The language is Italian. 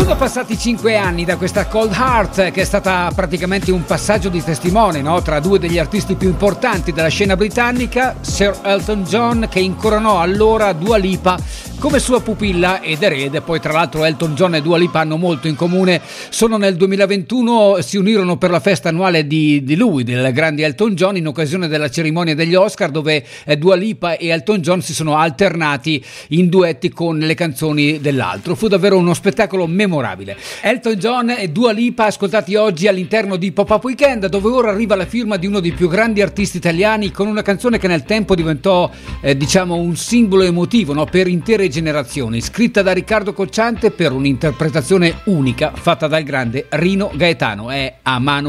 Sono passati 5 anni da questa Cold Heart, che è stata praticamente un passaggio di testimone, no? Tra due degli artisti più importanti della scena britannica, Sir Elton John, che incoronò allora Dua Lipa come sua pupilla ed erede. Poi tra l'altro Elton John e Dua Lipa hanno molto in comune. Sono nel 2021, si unirono per la festa annuale di lui, del grande Elton John, in occasione della cerimonia degli Oscar, dove Dua Lipa e Elton John si sono alternati in duetti con le canzoni dell'altro. Fu davvero uno spettacolo memorabile. Elton John e Dua Lipa ascoltati oggi all'interno di Pop-Up Weekend, dove ora arriva la firma di uno dei più grandi artisti italiani, con una canzone che nel tempo diventò un simbolo emotivo, no? Per intere generazioni, scritta da Riccardo Cocciante per un'interpretazione unica fatta dal grande Rino Gaetano. È A mano